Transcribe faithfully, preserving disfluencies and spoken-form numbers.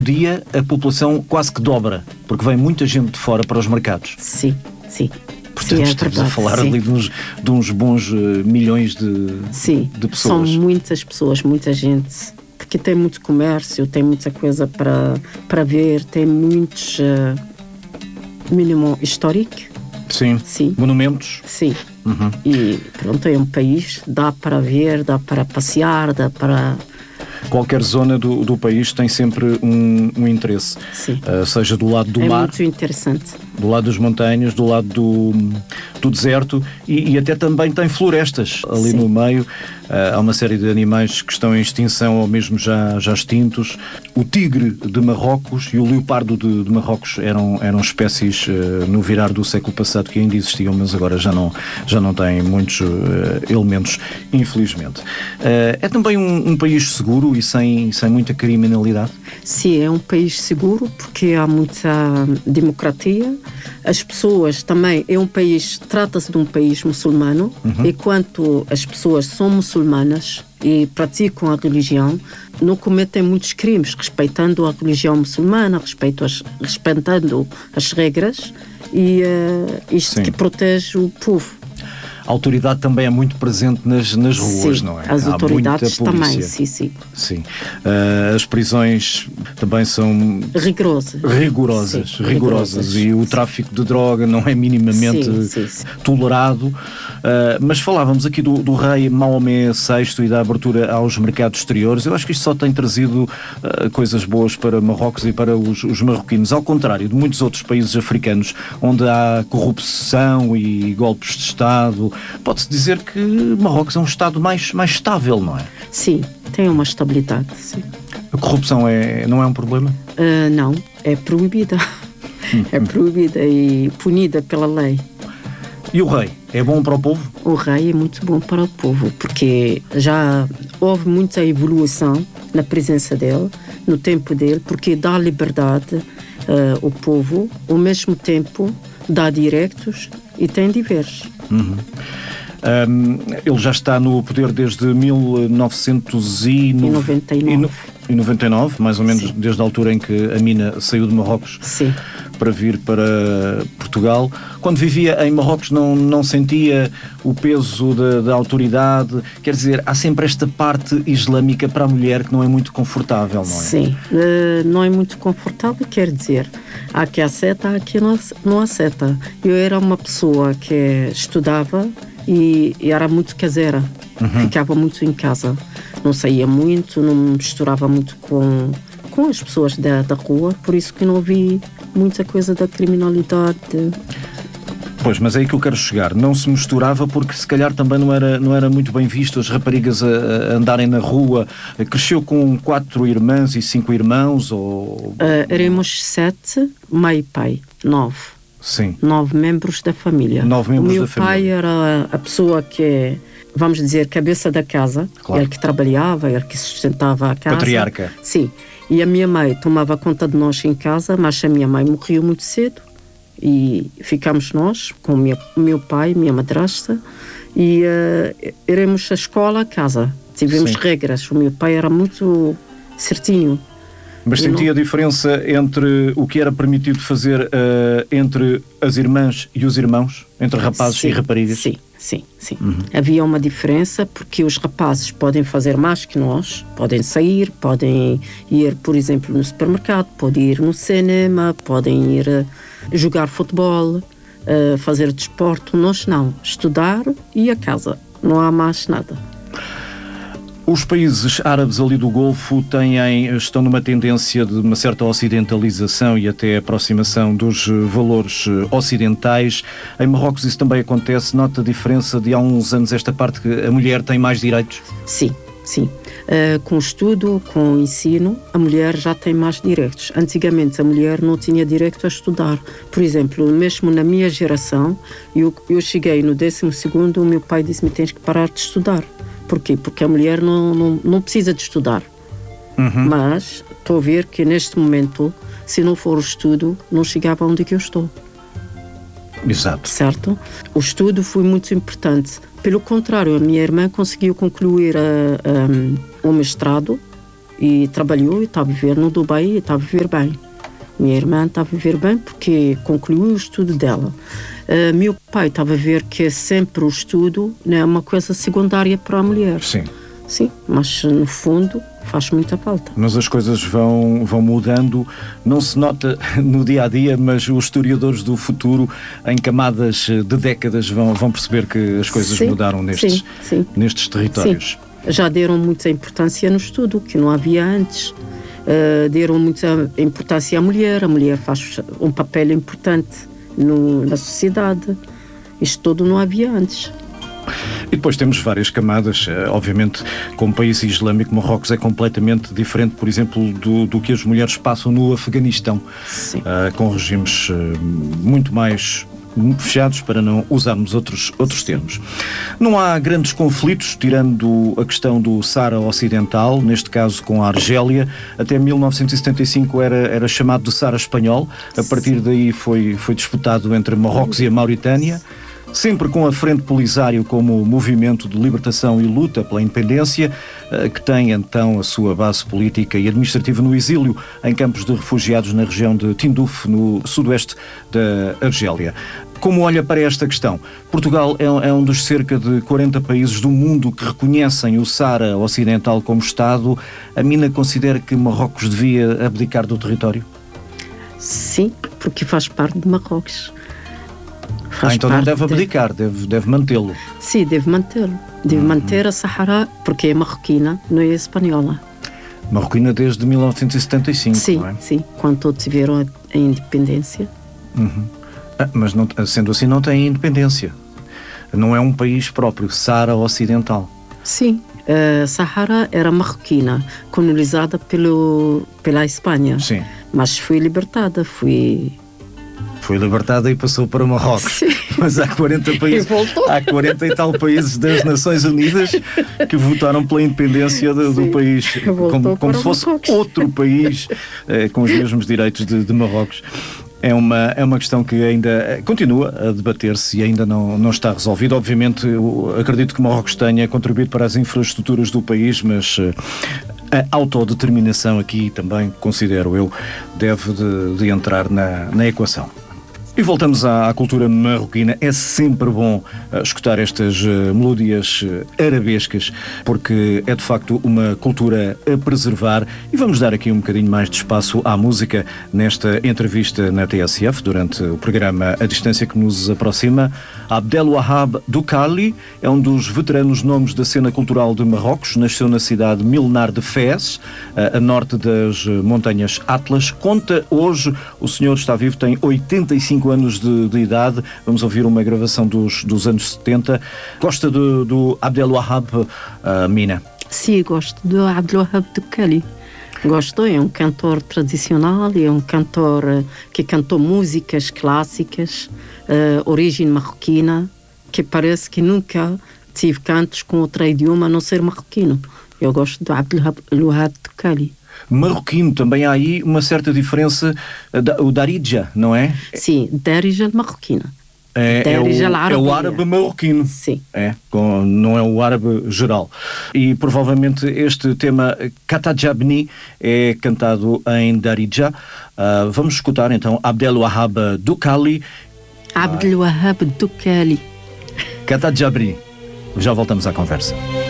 Dia a população quase que dobra, porque vem muita gente de fora para os mercados. Sim, sim. Portanto, sim, é estamos verdade, a falar sim. ali de uns, de uns bons uh, milhões de, sim, de pessoas. São muitas pessoas, muita gente, porque tem muito comércio, tem muita coisa para, para ver, tem muitos uh, mínimo histórico. Sim. Sim. Monumentos. Sim. Uhum. E pronto, é um país, dá para ver, dá para passear, dá para... Qualquer zona do, do país tem sempre um, um interesse. Sim. Uh, seja do lado do é mar, muito interessante. do lado das montanhas, do lado do, do deserto e, e até também tem florestas ali Sim. no meio. Uh, há uma série de animais que estão em extinção ou mesmo já, já extintos. O tigre de Marrocos e o leopardo de, de Marrocos eram, eram espécies uh, no virar do século passado que ainda existiam, mas agora já não, já não têm muitos uh, elementos, infelizmente. Uh, é também um, um país seguro e sem, sem muita criminalidade? Sim, é um país seguro porque há muita democracia. As pessoas também, é um país, trata-se de um país muçulmano, uhum. e quanto as pessoas são muçulmanas e praticam a religião, não cometem muitos crimes, respeitando a religião muçulmana, respeito as, respeitando as regras, e uh, isto Sim. que protege o povo. A autoridade também é muito presente nas, nas ruas, sim, não é? As Há autoridades muita polícia. também, sim, sim. sim. Uh, as prisões também são... Rigorosas. Rigorosas, sim, rigorosas. rigorosas. E o tráfico de droga não é minimamente sim, sim, sim. tolerado. Uh, mas falávamos aqui do, do rei Maomé sexto e da abertura aos mercados exteriores. Eu acho que isto só tem trazido uh, coisas boas para Marrocos e para os, os marroquinos. Ao contrário de muitos outros países africanos, onde há corrupção e golpes de Estado, pode-se dizer que Marrocos é um Estado mais, mais estável, não é? Sim, tem uma estabilidade, sim. A corrupção é, não é um problema? Uh, não, é proibida. Hum, é proibida e punida pela lei. E o rei? É bom para o povo? O rei é muito bom para o povo, porque já houve muita evolução na presença dele, no tempo dele, porque dá liberdade uh, ao povo, ao mesmo tempo dá direitos e tem deveres. Uhum. Um, ele já está no poder desde mil novecentos e noventa e nove, mais ou menos. Sim. Desde a altura em que Amina saiu de Marrocos. Sim. Para vir para Portugal. Quando vivia em Marrocos não, não sentia o peso da, da autoridade? Quer dizer, há sempre esta parte islâmica para a mulher que não é muito confortável, não é? Sim, uh, não é muito confortável, quer dizer, há que aceita, há que não, não aceita. Eu era uma pessoa que estudava e, e era muito caseira, uhum. ficava muito em casa, não saía muito, não me misturava muito com, com as pessoas da, da rua, por isso que não vi muita coisa da criminalidade. Pois, mas é aí que eu quero chegar. Não se misturava porque se calhar também não era, não era muito bem visto as raparigas a, a andarem na rua. Cresceu com quatro irmãs e cinco irmãos? Ou... Uh, éramos sete, mãe e pai, nove. Sim. Nove membros da família. Nove membros o meu da família. pai era a pessoa que, vamos dizer, cabeça da casa. Claro. Ele que trabalhava, ele que sustentava a casa. Patriarca. Sim. E a minha mãe tomava conta de nós em casa, mas a minha mãe morreu muito cedo. E ficámos nós, com o meu, meu pai, minha madrasta, e uh, iremos à escola, a casa. Tivemos Sim. regras. O meu pai era muito certinho. Mas sentia não... a diferença entre o que era permitido fazer uh, entre as irmãs e os irmãos? Entre rapazes sim, e raparigas? Sim, sim, sim. Uhum. Havia uma diferença porque os rapazes podem fazer mais que nós, podem sair, podem ir, por exemplo, no supermercado, podem ir no cinema, podem ir uh, jogar futebol, uh, fazer desporto. Nós não. Estudar e a casa. Não há mais nada. Os países árabes ali do Golfo têm, estão numa tendência de uma certa ocidentalização e até aproximação dos valores ocidentais. Em Marrocos isso também acontece. Nota a diferença de há uns anos esta parte que a mulher tem mais direitos? Sim, sim. Uh, com o estudo, com o ensino, a mulher já tem mais direitos. Antigamente a mulher não tinha direito a estudar. Por exemplo, mesmo na minha geração, eu, eu cheguei no décimo segundo, o meu pai disse-me: tens que parar de estudar. Porquê? Porque a mulher não, não, não precisa de estudar. Uhum. Mas estou a ver que neste momento, se não for o estudo, não chegava onde que eu estou. Exato. Certo? O estudo foi muito importante. Pelo contrário, a minha irmã conseguiu concluir a, a, o mestrado e trabalhou e está a viver no Dubai e está a viver bem. Minha irmã está a viver bem porque concluiu o estudo dela. Uh, meu pai estava a ver que sempre o estudo não é uma coisa secundária para a mulher. Sim. Sim, mas no fundo faz muita falta. Mas as coisas vão, vão mudando, não se nota no dia-a-dia, mas os historiadores do futuro, em camadas de décadas, vão, vão perceber que as coisas sim, mudaram nestes, sim, sim. nestes territórios. Sim. Já deram muita importância no estudo, que não havia antes. Uh, deram muita importância à mulher. A mulher faz um papel importante no, na sociedade. Isto tudo não havia antes. E depois temos várias camadas. Obviamente, como país islâmico, Marrocos é completamente diferente, por exemplo, do, do que as mulheres passam no Afeganistão, uh, com regimes uh, muito mais fechados, para não usarmos outros, outros termos. Não há grandes conflitos, tirando a questão do Saara Ocidental, neste caso com a Argélia. Até mil novecentos e setenta e cinco era, era chamado de Saara Espanhol. A partir daí foi, foi disputado entre Marrocos e a Mauritânia, sempre com a Frente Polisário como movimento de libertação e luta pela independência, que tem então a sua base política e administrativa no exílio, em campos de refugiados na região de Tindouf, no sudoeste da Argélia. Como olha para esta questão? Portugal é, é um dos cerca de quarenta países do mundo que reconhecem o Saara Ocidental como Estado. A Mina considera que Marrocos devia abdicar do território? Sim, porque faz parte de Marrocos. Ah, então não deve abdicar, de... deve, deve mantê-lo. Sim, deve mantê-lo. Deve uhum. manter a Sahara, porque é marroquina, não é espanhola. Marroquina desde mil novecentos e setenta e cinco, sim, não é? Sim, quando todos tiveram a independência. Uhum. Ah, mas não, sendo assim não tem independência. Não é um país próprio, Saara Ocidental. Sim, a Sahara era marroquina, colonizada pelo, pela Espanha. Sim. Mas foi libertada, foi... Foi libertada e passou para Marrocos. Sim. Mas há quarenta países, há quarenta e tal países das Nações Unidas que votaram pela independência de, do país, como, como se fosse Marrocos. Outro país eh, com os mesmos direitos de, de Marrocos. É uma, é uma questão que ainda continua a debater-se e ainda não, não está resolvida. Obviamente, eu acredito que Marrocos tenha contribuído para as infraestruturas do país, mas a autodeterminação aqui também, considero eu, deve de, de entrar na, na equação. E voltamos à, à cultura marroquina. É sempre bom uh, escutar estas uh, melodias uh, arabescas, porque é de facto uma cultura a preservar. E vamos dar aqui um bocadinho mais de espaço à música nesta entrevista na T S F, durante o programa A Distância que nos aproxima. Abdelwahab Doukali é um dos veteranos nomes da cena cultural de Marrocos. Nasceu na cidade milenar de Fez, uh, a norte das uh, montanhas Atlas. Conta hoje, o senhor está vivo, tem oitenta e cinco anos de, de idade. Vamos ouvir uma gravação dos, dos anos setenta. Gosta do, do Abdelwahab, uh, Mina? Sim, gosto do Abdelwahab Doukali. Gosto, é um cantor tradicional, é um cantor uh, que cantou músicas clássicas, uh, origem marroquina, que parece que nunca tive cantos com outro idioma a não ser marroquino. Eu gosto do Abdelwahab Doukali. Marroquino, também há aí uma certa diferença, o Darija, não é? Sim, Darija marroquina. É, é, o, é o árabe marroquino. Sim. É, com, não é o árabe geral. E provavelmente este tema Katajabni é cantado em Darija. Uh, vamos escutar então Abdelwahab Doukali. Abdelwahab Doukali. Katajabni. Já voltamos à conversa.